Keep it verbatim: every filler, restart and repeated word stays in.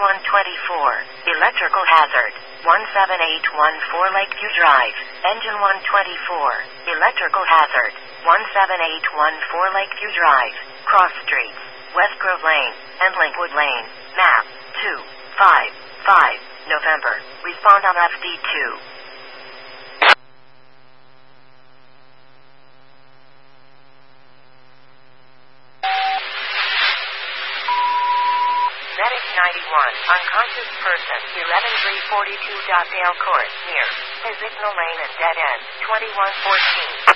one twenty-four, electrical hazard, one seven eight one four Lakeview Drive. Engine one twenty-four, electrical hazard, one seven eight one four Lakeview Drive. Cross streets, West Grove Lane, and Linkwood Lane. Map, two five five, November. Respond on F D two. Medic ninety-one, unconscious person, eleven three forty-two Dale Court, near Physical Lane and Dead End, twenty-one fourteen.